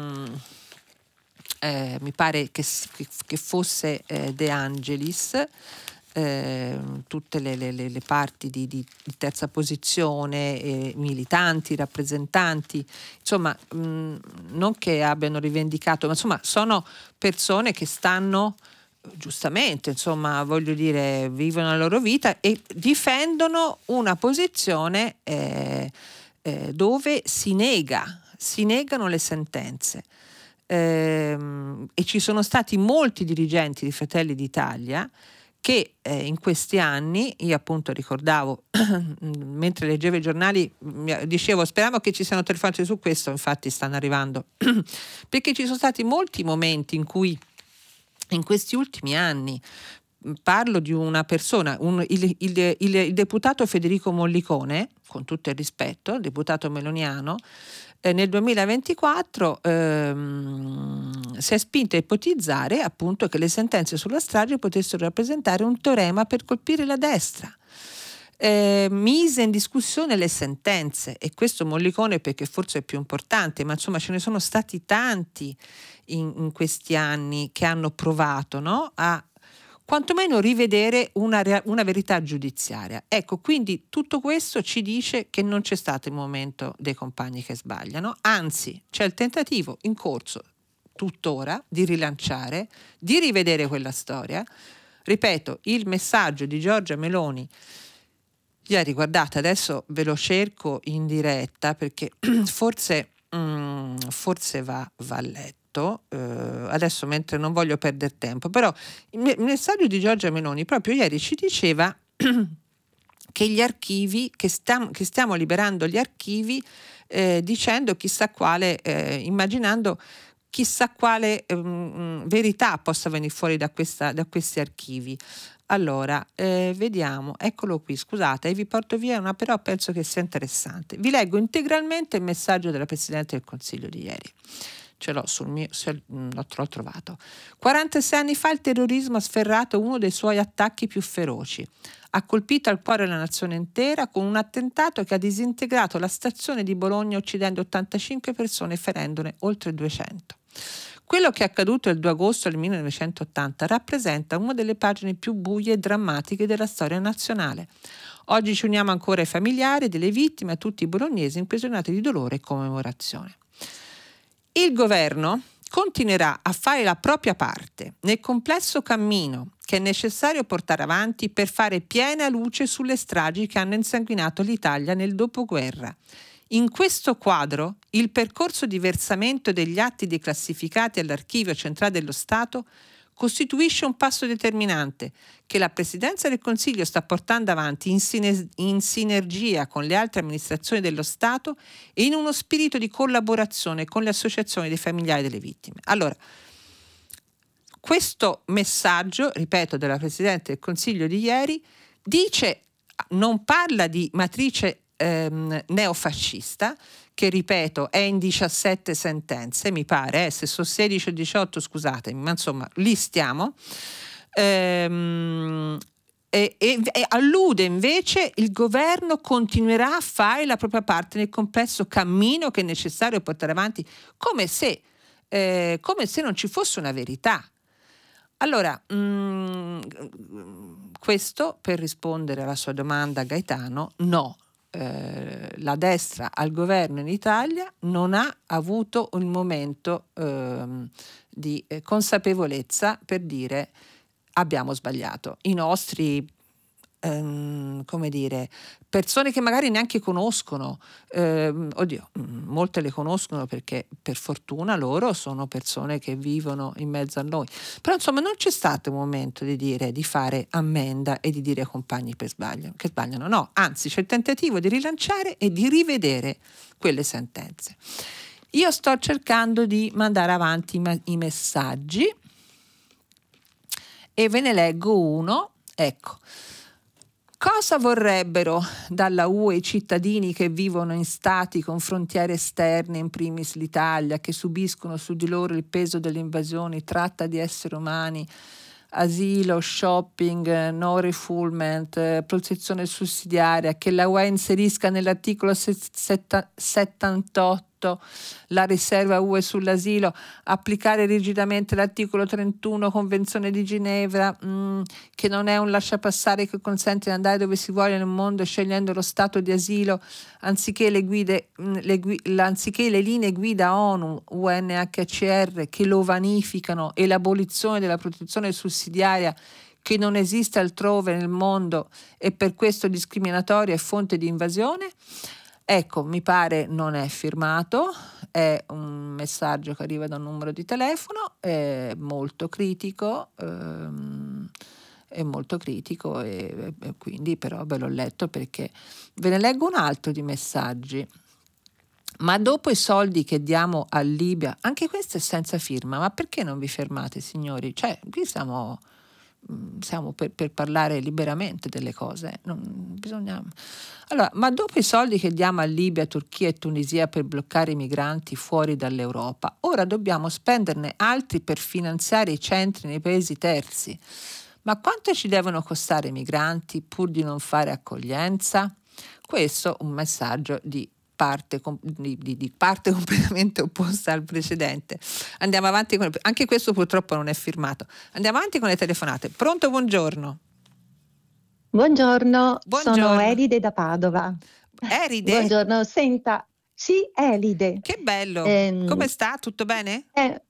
mi pare che fosse De Angelis, tutte le parti di terza posizione, militanti, rappresentanti, insomma, non che abbiano rivendicato, ma insomma sono persone che stanno giustamente, insomma, voglio dire, vivono la loro vita e difendono una posizione dove si negano le sentenze. E ci sono stati molti dirigenti di Fratelli d'Italia che in questi anni, io appunto ricordavo mentre leggevo i giornali, dicevo speriamo che ci siano telefonate su questo, infatti stanno arrivando perché ci sono stati molti momenti in cui in questi ultimi anni, parlo di una persona, il deputato Federico Mollicone, con tutto il rispetto, il deputato meloniano, nel 2024 si è spinto a ipotizzare appunto che le sentenze sulla strage potessero rappresentare un teorema per colpire la destra. Mise in discussione le sentenze, e questo Mollicone perché forse è più importante, ma insomma ce ne sono stati tanti in questi anni che hanno provato, no, a quantomeno rivedere una verità giudiziaria. Ecco, quindi tutto questo ci dice che non c'è stato il momento dei compagni che sbagliano, anzi c'è il tentativo in corso tuttora di rilanciare, di rivedere quella storia. Ripeto, il messaggio di Giorgia Meloni ieri, guardate, adesso ve lo cerco in diretta perché forse va letto. Adesso, mentre non voglio perdere tempo, però il messaggio di Giorgia Meloni proprio ieri ci diceva che gli archivi, che stiamo liberando gli archivi, dicendo chissà quale, immaginando chissà quale verità possa venire fuori da questi archivi. Allora, vediamo, eccolo qui, scusate, vi porto via una, però penso che sia interessante. Vi leggo integralmente il messaggio della Presidente del Consiglio di ieri. Ce l'ho sul mio, l'ho trovato. 46 anni fa il terrorismo ha sferrato uno dei suoi attacchi più feroci. Ha colpito al cuore la nazione intera con un attentato che ha disintegrato la stazione di Bologna, uccidendo 85 persone e ferendone oltre 200. Quello che è accaduto il 2 agosto del 1980 rappresenta una delle pagine più buie e drammatiche della storia nazionale. Oggi ci uniamo ancora ai familiari delle vittime e a tutti i bolognesi imprigionati di dolore e commemorazione. Il governo continuerà a fare la propria parte nel complesso cammino che è necessario portare avanti per fare piena luce sulle stragi che hanno insanguinato l'Italia nel dopoguerra. In questo quadro, il percorso di versamento degli atti declassificati all'Archivio Centrale dello Stato costituisce un passo determinante che la Presidenza del Consiglio sta portando avanti in sinergia con le altre amministrazioni dello Stato e in uno spirito di collaborazione con le associazioni dei familiari delle vittime. Allora, questo messaggio, ripeto, della Presidente del Consiglio di ieri, non parla di matrice neofascista, che ripeto è in 17 sentenze, mi pare, se sono 16 o 18 scusatemi, ma insomma lì stiamo, e allude invece il governo continuerà a fare la propria parte nel complesso cammino che è necessario portare avanti, come se non ci fosse una verità. Allora, questo per rispondere alla sua domanda, Gaetano, no. La destra al governo in Italia non ha avuto un momento di consapevolezza per dire abbiamo sbagliato. I nostri persone che magari neanche conoscono, molte le conoscono perché per fortuna loro sono persone che vivono in mezzo a noi, però insomma non c'è stato un momento di fare ammenda e di dire ai compagni che sbagliano, no, anzi c'è il tentativo di rilanciare e di rivedere quelle sentenze. Io sto cercando di mandare avanti i messaggi e ve ne leggo uno, ecco. Cosa vorrebbero dalla UE i cittadini che vivono in stati con frontiere esterne, in primis l'Italia, che subiscono su di loro il peso delle invasioni, tratta di esseri umani, asilo, shopping, no refoulement, protezione sussidiaria, che la UE inserisca nell'articolo 78 la riserva UE sull'asilo, applicare rigidamente l'articolo 31 Convenzione di Ginevra, che non è un lasciapassare che consente di andare dove si vuole nel mondo scegliendo lo stato di asilo, anziché le linee guida ONU, UNHCR che lo vanificano, e l'abolizione della protezione sussidiaria che non esiste altrove nel mondo e per questo discriminatoria e fonte di invasione. Ecco, mi pare non è firmato, è un messaggio che arriva da un numero di telefono, è molto critico, e quindi però ve l'ho letto perché ve ne leggo un altro di messaggi. Ma dopo i soldi che diamo a Libia, anche questo è senza firma, ma perché non vi fermate, signori? Cioè, qui siamo per parlare liberamente delle cose, non bisogna. Allora, ma dopo i soldi che diamo a Libia, Turchia e Tunisia per bloccare i migranti fuori dall'Europa, ora dobbiamo spenderne altri per finanziare i centri nei paesi terzi. Ma quanto ci devono costare i migranti pur di non fare accoglienza? Questo un messaggio di parte completamente opposta al precedente. Andiamo avanti anche questo purtroppo non è firmato. Andiamo avanti con le telefonate. Pronto, buongiorno. Buongiorno, sono Elide da Padova. Elide? Buongiorno, senta, sì, Elide. Che bello. Come sta? Tutto bene?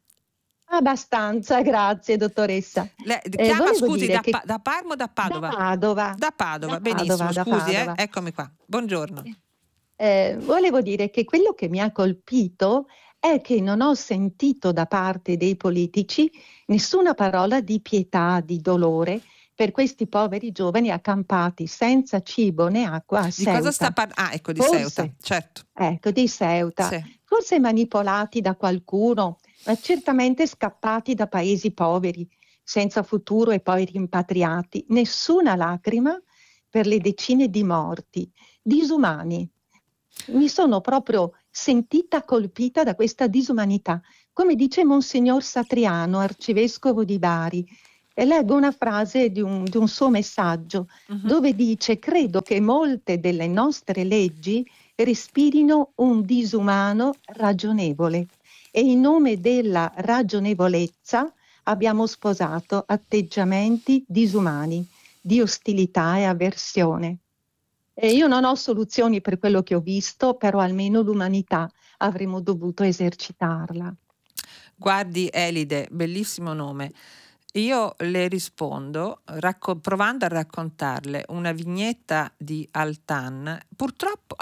Abbastanza, grazie dottoressa. Chiama, scusi, da Parma o da Padova? Da Padova, benissimo, scusi, Padova. Eccomi qua. Buongiorno. Volevo dire che quello che mi ha colpito è che non ho sentito da parte dei politici nessuna parola di pietà, di dolore per questi poveri giovani accampati senza cibo né acqua a Di Ceuta. cosa sta parlando? Ecco, di Ceuta, certo. Ecco, di Ceuta. Sì. Forse manipolati da qualcuno, ma certamente scappati da paesi poveri, senza futuro e poi rimpatriati. Nessuna lacrima per le decine di morti, disumani. Mi sono proprio sentita colpita da questa disumanità. Come dice Monsignor Satriano, arcivescovo di Bari, e leggo una frase di un suo messaggio dove dice: credo che molte delle nostre leggi respirino un disumano ragionevole e in nome della ragionevolezza abbiamo sposato atteggiamenti disumani di ostilità e avversione. E io non ho soluzioni per quello che ho visto, però almeno l'umanità avremmo dovuto esercitarla. Guardi Elide, bellissimo nome. Io le rispondo provando a raccontarle una vignetta di Altan. Purtroppo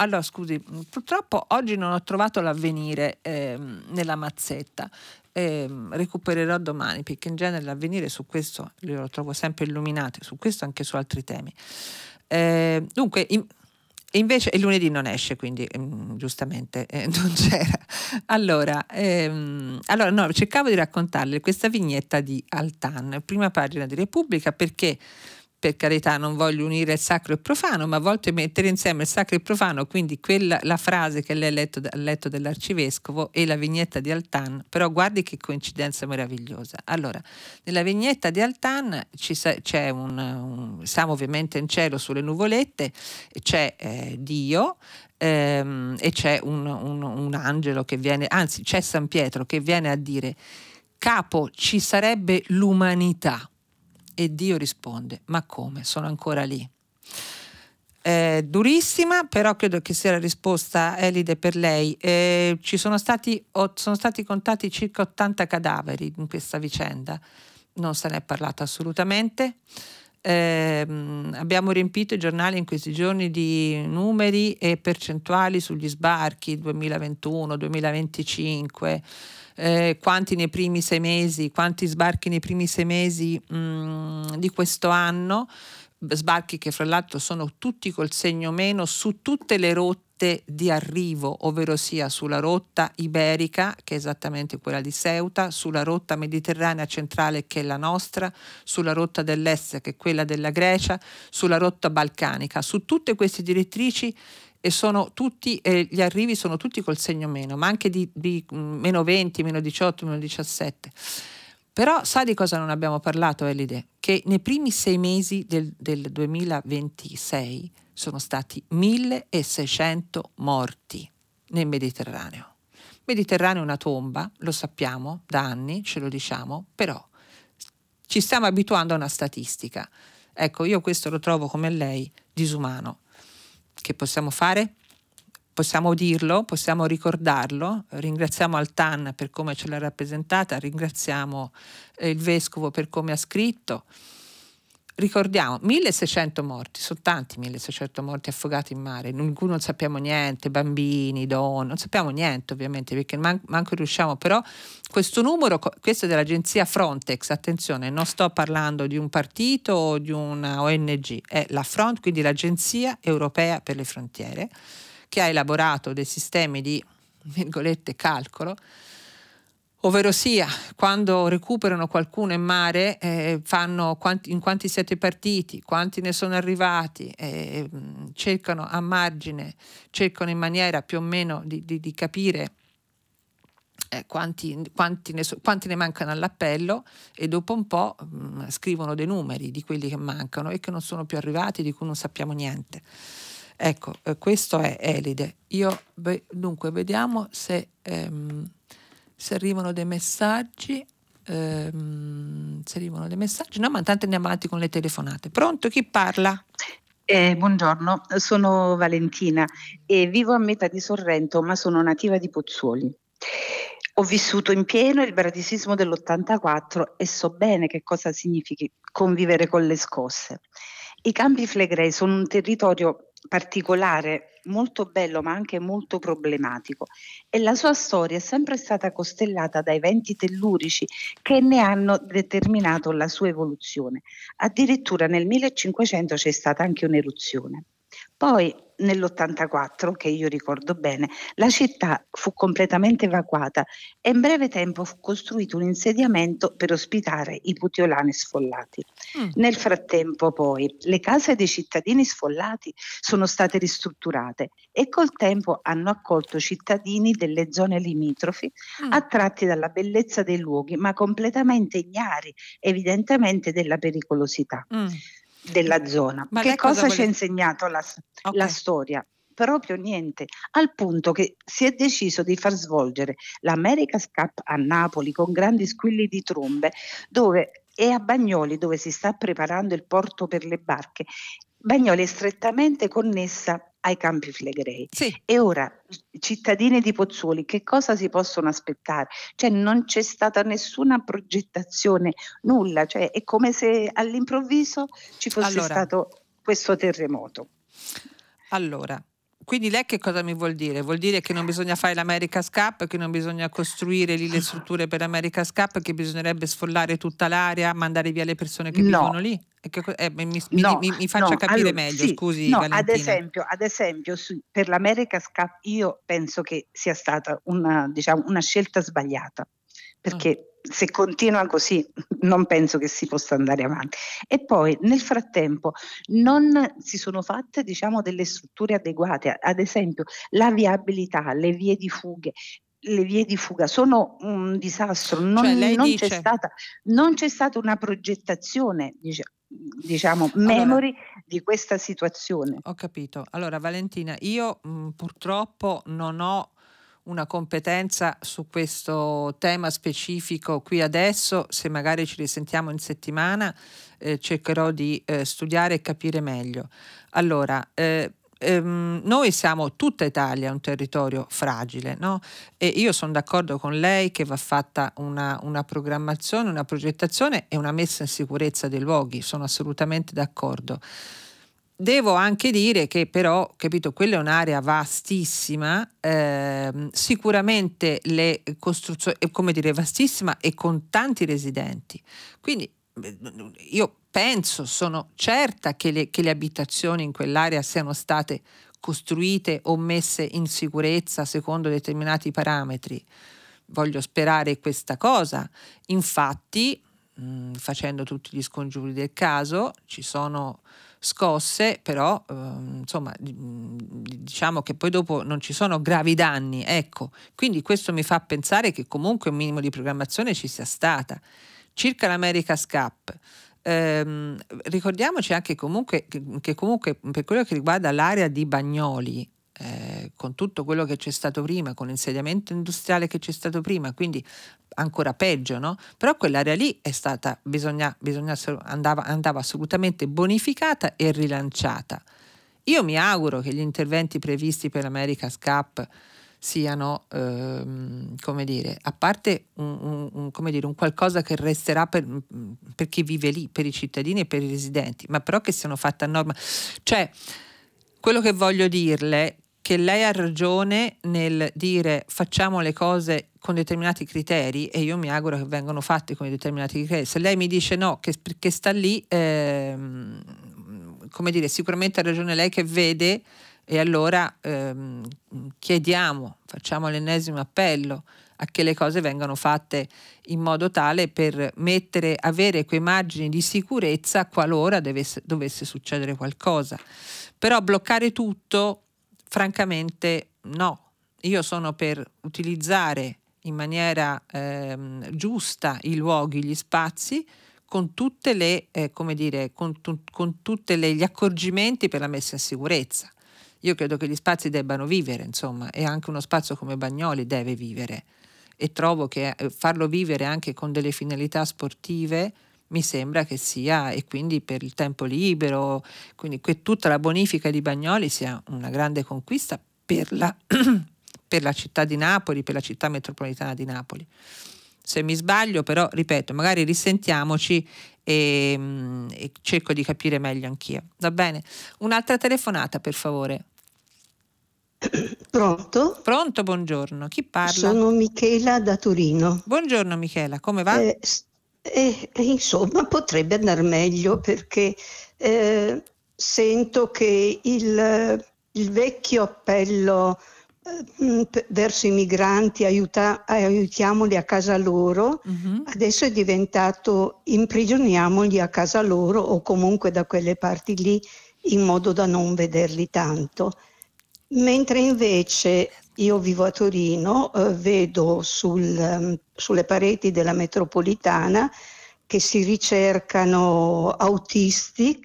oggi non ho trovato l'Avvenire nella mazzetta. Recupererò domani, perché in genere l'Avvenire su questo lo trovo sempre illuminato, su questo anche su altri temi. Dunque, invece il lunedì non esce, quindi giustamente non c'era. Allora no, cercavo di raccontarle questa vignetta di Altan, prima pagina di Repubblica, perché per carità non voglio unire il sacro e il profano, ma a volte mettere insieme il sacro e il profano, quindi la frase che lei ha letto dell'arcivescovo e la vignetta di Altan. Però guardi che coincidenza meravigliosa. Allora, nella vignetta di Altan c'è siamo ovviamente in cielo sulle nuvolette, c'è Dio e c'è un angelo che viene, anzi c'è San Pietro che viene a dire: capo, ci sarebbe l'umanità. E Dio risponde: ma come? Sono ancora lì. Durissima, però credo che sia la risposta, Elide, per lei. Sono stati contati circa 80 cadaveri in questa vicenda. Non se ne è parlato assolutamente. Abbiamo riempito i giornali in questi giorni di numeri e percentuali sugli sbarchi 2021, 2025. Quanti nei primi 6 mesi, quanti sbarchi nei primi 6 mesi di questo anno, sbarchi che fra l'altro sono tutti col segno meno su tutte le rotte di arrivo, ovvero sia sulla rotta iberica, che è esattamente quella di Ceuta, sulla rotta mediterranea centrale, che è la nostra, sulla rotta dell'est, che è quella della Grecia, sulla rotta balcanica. Su tutte queste direttrici e sono tutti, gli arrivi sono tutti col segno meno, ma anche di meno 20, meno 18, meno 17. Però sa di cosa non abbiamo parlato, Elide? Che nei primi 6 mesi del 2026 sono stati 1600 morti nel Mediterraneo. Mediterraneo è una tomba, lo sappiamo da anni, ce lo diciamo, però ci stiamo abituando a una statistica. Ecco, io questo lo trovo, come lei, disumano. Che possiamo fare? Possiamo dirlo, possiamo ricordarlo. Ringraziamo Altan per come ce l'ha rappresentata, ringraziamo il vescovo per come ha scritto. Ricordiamo 1600 morti, sono tanti 1600 morti affogati in mare, non sappiamo niente, bambini, donne, non sappiamo niente ovviamente, perché manco riusciamo, però questo numero, questo è dell'agenzia Frontex, attenzione, non sto parlando di un partito o di una ONG, è la Front, quindi l'Agenzia Europea per le Frontiere, che ha elaborato dei sistemi di, virgolette, calcolo, ovvero sia, quando recuperano qualcuno in mare, fanno in quanti siete partiti, quanti ne sono arrivati, cercano a margine, cercano in maniera più o meno di capire quanti ne mancano all'appello, e dopo un po' scrivono dei numeri di quelli che mancano e che non sono più arrivati, di cui non sappiamo niente. Ecco, questo è Elide. Dunque, vediamo se arrivano dei messaggi. Se arrivano dei messaggi. No, ma intanto andiamo avanti con le telefonate. Pronto? Chi parla? Buongiorno, sono Valentina e vivo a metà di Sorrento, ma sono nativa di Pozzuoli. Ho vissuto in pieno il bradisismo dell'84 e so bene che cosa significhi convivere con le scosse. I Campi Flegrei sono un territorio particolare, molto bello ma anche molto problematico, e la sua storia è sempre stata costellata da eventi tellurici che ne hanno determinato la sua evoluzione. Addirittura nel 1500 c'è stata anche un'eruzione. Poi nell'84, che io ricordo bene, la città fu completamente evacuata e in breve tempo fu costruito un insediamento per ospitare i putiolani sfollati. Nel frattempo poi le case dei cittadini sfollati sono state ristrutturate e col tempo hanno accolto cittadini delle zone limitrofi attratti dalla bellezza dei luoghi, ma completamente ignari evidentemente della pericolosità della zona. Ma che lei cosa cosa ci ha insegnato la storia? Proprio niente, al punto che si è deciso di far svolgere l'America's Cup a Napoli con grandi squilli di trombe, e a Bagnoli, dove si sta preparando il porto per le barche. Bagnoli è strettamente connessa ai Campi Flegrei. E ora, cittadini di Pozzuoli, che cosa si possono aspettare? Cioè non c'è stata nessuna progettazione, nulla, cioè è come se all'improvviso ci fosse stato questo terremoto. Allora, quindi lei che cosa mi vuol dire? Vuol dire che non bisogna fare l'America's Cup, che non bisogna costruire lì le strutture per l'America's Cup, che bisognerebbe sfollare tutta l'area, mandare via le persone che vivono lì? E che, mi faccia capire meglio, sì, scusi no, Valentina. ad esempio per l'America's Cup io penso che sia stata una scelta sbagliata, perché se continua così non penso che si possa andare avanti. E poi nel frattempo non si sono fatte delle strutture adeguate, ad esempio la viabilità, le vie di fuga sono un disastro, non c'è stata una progettazione memory di questa situazione. Ho capito. Allora Valentina, io purtroppo non ho una competenza su questo tema specifico qui adesso. Se magari ci risentiamo in settimana cercherò di studiare e capire meglio. Allora, noi siamo, tutta Italia, un territorio fragile, no? E io sono d'accordo con lei che va fatta una programmazione, una progettazione e una messa in sicurezza dei luoghi, sono assolutamente d'accordo. Devo anche dire che però, capito, quella è un'area vastissima, sicuramente le costruzioni, vastissima e con tanti residenti. Quindi io penso, sono certa che le abitazioni in quell'area siano state costruite o messe in sicurezza secondo determinati parametri. Voglio sperare questa cosa. Infatti, facendo tutti gli scongiuri del caso, ci sono scosse, però diciamo che poi dopo non ci sono gravi danni, ecco. Quindi questo mi fa pensare che comunque un minimo di programmazione ci sia stata. Circa l'America's Cup, ricordiamoci anche che comunque per quello che riguarda l'area di Bagnoli, con tutto quello che c'è stato prima, con l'insediamento industriale che c'è stato prima, quindi ancora peggio, no? Però quell'area lì è stata, andava assolutamente bonificata e rilanciata. Io mi auguro che gli interventi previsti per l'America's Cup siano, a parte un qualcosa che resterà per chi vive lì, per i cittadini e per i residenti, ma però che siano fatte a norma. Cioè, quello che voglio dirle che lei ha ragione nel dire facciamo le cose con determinati criteri, e io mi auguro che vengano fatte con determinati criteri. Se lei mi dice no, che sta lì, sicuramente ha ragione lei che vede, e allora facciamo l'ennesimo appello a che le cose vengano fatte in modo tale per avere quei margini di sicurezza qualora dovesse succedere qualcosa. Però bloccare tutto, francamente no. Io sono per utilizzare in maniera giusta i luoghi, gli spazi, con tutte le con tutte gli accorgimenti per la messa in sicurezza. Io credo che gli spazi debbano vivere, insomma, e anche uno spazio come Bagnoli deve vivere, e trovo che farlo vivere anche con delle finalità sportive mi sembra che sia, e quindi per il tempo libero, quindi che tutta la bonifica di Bagnoli sia una grande conquista per la città di Napoli, per la città metropolitana di Napoli. Se mi sbaglio, però, ripeto, magari risentiamoci e cerco di capire meglio anch'io. Va bene? Un'altra telefonata, per favore. Pronto? Pronto, buongiorno. Chi parla? Sono Michela da Torino. Buongiorno Michela, come va? Insomma, potrebbe andare meglio, perché sento che il vecchio appello verso i migranti, aiutiamoli a casa loro, adesso è diventato imprigioniamoli a casa loro o comunque da quelle parti lì, in modo da non vederli tanto. Mentre invece io vivo a Torino, vedo sulle pareti della metropolitana che si ricercano autisti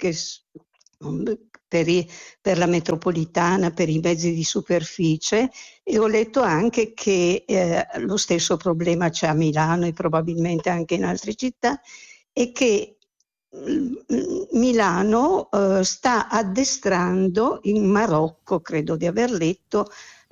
per la metropolitana, per i mezzi di superficie, e ho letto anche che lo stesso problema c'è a Milano e probabilmente anche in altre città, e che Milano sta addestrando in Marocco, credo di aver letto,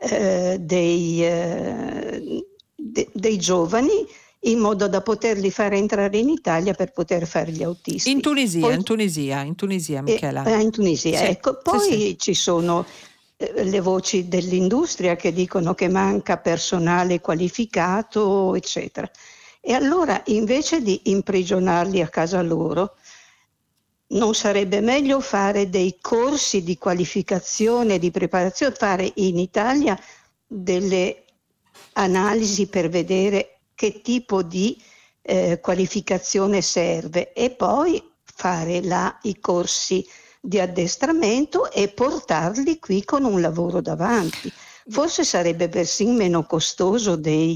dei giovani, in modo da poterli fare entrare in Italia per poter fare gli autisti. In Tunisia, Michela. In Tunisia, sì, ecco. Poi sì. Ci sono le voci dell'industria che dicono che manca personale qualificato, eccetera. E allora, invece di imprigionarli a casa loro, non sarebbe meglio fare dei corsi di qualificazione, di preparazione, fare in Italia delle analisi per vedere che tipo di qualificazione serve, e poi fare i corsi di addestramento e portarli qui con un lavoro davanti. Forse sarebbe persino meno costoso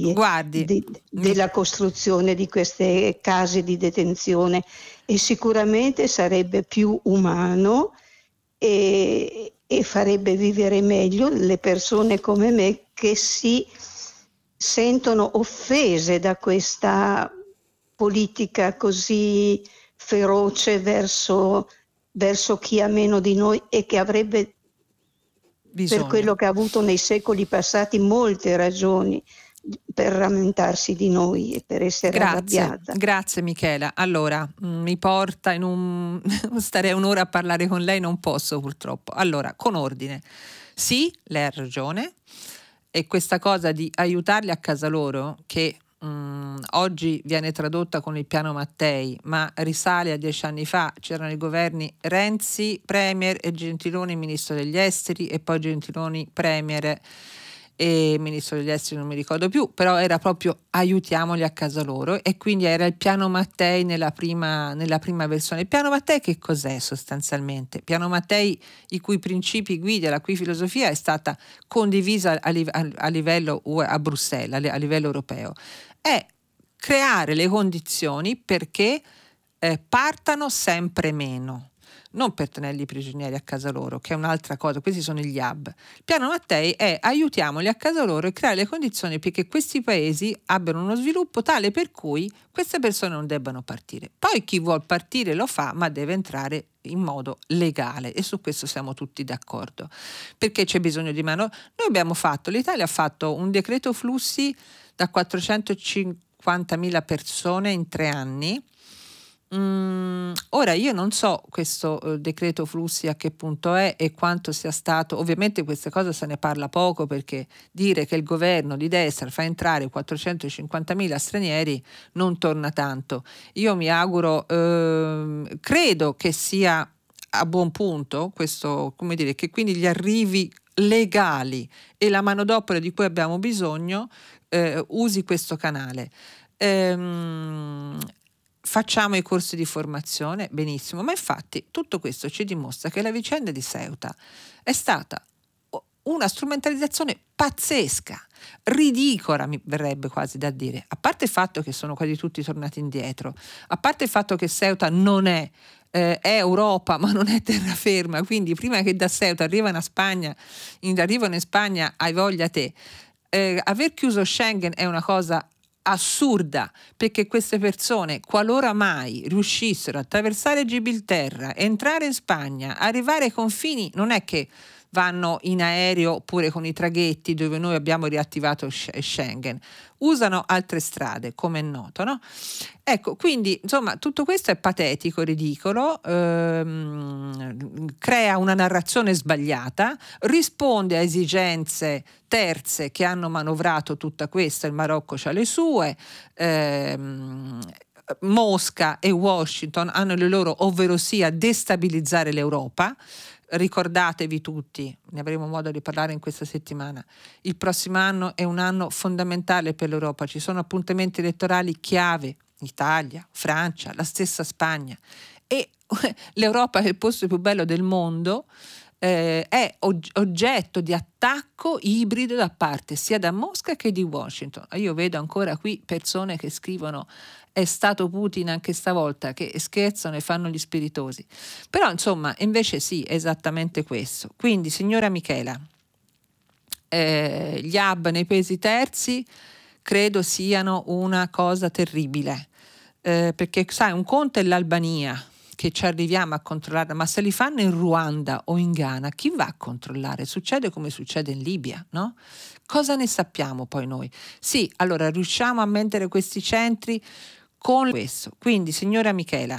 della costruzione di queste case di detenzione, e sicuramente sarebbe più umano e farebbe vivere meglio le persone come me, che si sentono offese da questa politica così feroce verso chi ha meno di noi, e che avrebbe bisogno, per quello che ha avuto nei secoli passati, molte ragioni per lamentarsi di noi e per essere arrabbiata. Grazie Michela. Allora, mi porta starei un'ora a parlare con lei, non posso purtroppo. Allora, con ordine. Sì, lei ha ragione, e questa cosa di aiutarli a casa loro, che oggi viene tradotta con il piano Mattei, ma risale a 10 anni fa. C'erano i governi Renzi premier e Gentiloni ministro degli esteri, e poi Gentiloni premier e ministro degli esteri non mi ricordo più, però era proprio aiutiamoli a casa loro, e quindi era il piano Mattei nella prima versione. Il piano Mattei che cos'è sostanzialmente? Piano Mattei, i cui principi guida, la cui filosofia è stata condivisa a livello a Bruxelles, a livello europeo, è creare le condizioni perché partano sempre meno, non per tenerli prigionieri a casa loro, che è un'altra cosa. Questi sono gli hub. Il piano Mattei è aiutiamoli a casa loro e creare le condizioni perché questi paesi abbiano uno sviluppo tale per cui queste persone non debbano partire. Poi chi vuol partire lo fa, ma deve entrare in modo legale, e su questo siamo tutti d'accordo, perché c'è bisogno di mano. L'Italia ha fatto un decreto flussi da 450.000 persone in 3 anni. Ora io non so questo decreto flussi a che punto è e quanto sia stato, ovviamente queste cose se ne parla poco, perché dire che il governo di destra fa entrare 450.000 stranieri non torna tanto. Io mi auguro, credo che sia a buon punto questo, come dire, che quindi gli arrivi legali e la manodopera di cui abbiamo bisogno usi questo canale. Facciamo i corsi di formazione, benissimo, ma infatti tutto questo ci dimostra che la vicenda di Ceuta è stata una strumentalizzazione pazzesca, ridicola, mi verrebbe quasi da dire, a parte il fatto che sono quasi tutti tornati indietro, a parte il fatto che Ceuta non è è Europa ma non è terraferma, quindi prima che da Ceuta arrivano in Spagna, hai voglia te. Aver chiuso Schengen è una cosa assurda, perché queste persone, qualora mai riuscissero a attraversare Gibilterra, entrare in Spagna, arrivare ai confini, non è che vanno in aereo oppure con i traghetti dove noi abbiamo riattivato Schengen, usano altre strade, come è noto, no? Ecco, quindi insomma tutto questo è patetico, ridicolo, crea una narrazione sbagliata, risponde a esigenze terze che hanno manovrato tutta questa, il Marocco c'ha le sue, Mosca e Washington hanno le loro, ovverosia destabilizzare l'Europa. Ricordatevi tutti, ne avremo modo di parlare in questa settimana, il prossimo anno è un anno fondamentale per l'Europa, ci sono appuntamenti elettorali chiave, Italia, Francia, la stessa Spagna, e l'Europa, che è il posto più bello del mondo, è oggetto di attacco ibrido da parte sia da Mosca che di Washington. Io vedo ancora qui persone che scrivono è stato Putin anche stavolta, che scherzano e fanno gli spiritosi, però insomma invece sì, è esattamente questo. Quindi signora Michela, gli hub nei paesi terzi credo siano una cosa terribile, perché sai, un conto è l'Albania, che ci arriviamo a controllare, ma se li fanno in Ruanda o in Ghana, chi va a controllare? Succede come succede in Libia, no? Cosa ne sappiamo poi noi? Sì, allora riusciamo a mettere questi centri con questo. Quindi signora Michela,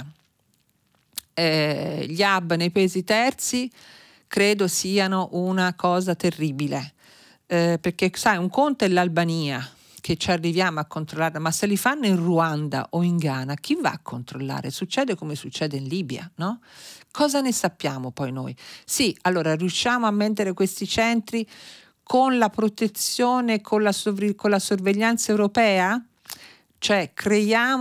gli hub nei paesi terzi credo siano una cosa terribile, perché sai, un conto è l'Albania, che ci arriviamo a controllare, ma se li fanno in Ruanda o in Ghana, chi va a controllare? Succede come succede in Libia, no? Cosa ne sappiamo poi noi? Sì, allora riusciamo a mettere questi centri con la protezione, con la sorveglianza europea? Cioè creiamo